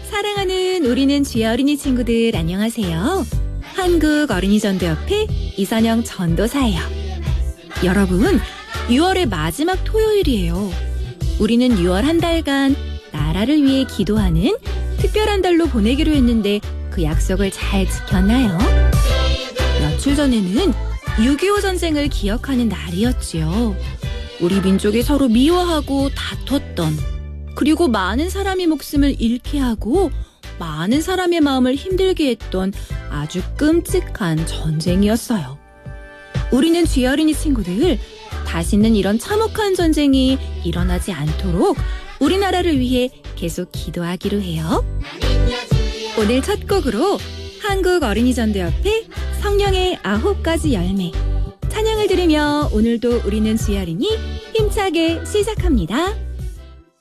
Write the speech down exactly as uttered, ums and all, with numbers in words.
사랑하는 우리는 주의 어린이 친구들 안녕하세요. 한국 어린이전도협회 이선영 전도사예요. 여러분, 유월의 마지막 토요일이에요. 우리는 유월 한 달간 나라를 위해 기도하는 특별한 달로 보내기로 했는데 그 약속을 잘 지켰나요? 며칠 전에는 육이오 전쟁을 기억하는 날이었지요. 우리 민족이 서로 미워하고 다퉜던, 그리고 많은 사람의 목숨을 잃게 하고 많은 사람의 마음을 힘들게 했던 아주 끔찍한 전쟁이었어요. 우리는 주의 어린이 친구들, 다시는 이런 참혹한 전쟁이 일어나지 않도록 우리나라를 위해 계속 기도하기로 해요. 오늘 첫 곡으로 한국 어린이전도협회 성령의 아홉 가지 열매 찬양을 들으며 오늘도 우리는 주의 어린이 힘차게 시작합니다.